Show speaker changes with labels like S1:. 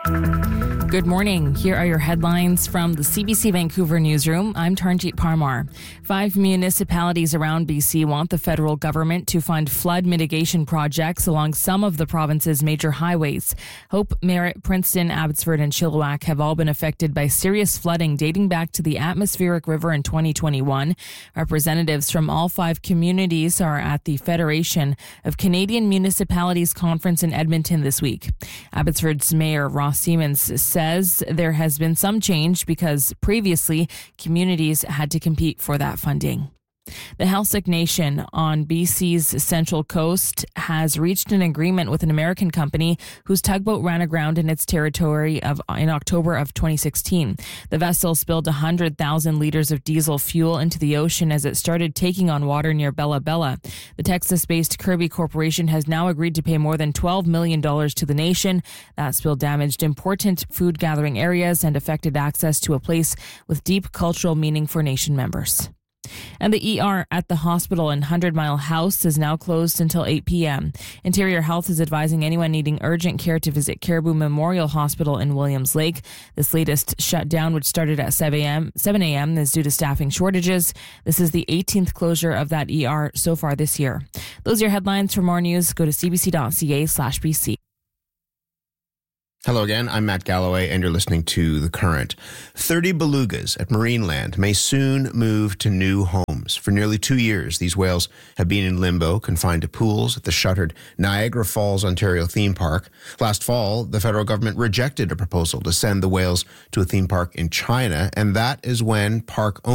S1: Good morning. Here are your headlines from the CBC Vancouver newsroom. I'm Tarnjeet Parmar. 5 municipalities around BC want the federal government to fund flood mitigation projects along some of the province's major highways. Hope, Merritt, Princeton, Abbotsford, and Chilliwack have all been affected by serious flooding dating back to the Atmospheric River in 2021. Representatives from all 5 communities are at the Federation of Canadian Municipalities Conference in Edmonton this week. Abbotsford's Mayor Ross Siemens says there has been some change because previously communities had to compete for that funding. The Heiltsuk Nation on BC's Central Coast has reached an agreement with an American company whose tugboat ran aground in its territory in October of 2016. The vessel spilled 100,000 liters of diesel fuel into the ocean as it started taking on water near Bella Bella. The Texas-based Kirby Corporation has now agreed to pay more than $12 million to the nation. That spill damaged important food gathering areas and affected access to a place with deep cultural meaning for nation members. And the ER at the hospital in 100 Mile House is now closed until 8 p.m. Interior Health is advising anyone needing urgent care to visit Caribou Memorial Hospital in Williams Lake. This latest shutdown, which started at 7 a.m., is due to staffing shortages. This is the 18th closure of that ER so far this year. Those are your headlines. For more news, go to cbc.ca/BC.
S2: Hello again, I'm Matt Galloway, and you're listening to The Current. 30 belugas at Marineland may soon move to new homes. For nearly 2 years, these whales have been in limbo, confined to pools at the shuttered Niagara Falls, Ontario theme park. Last fall, the federal government rejected a proposal to send the whales to a theme park in China, and that is when park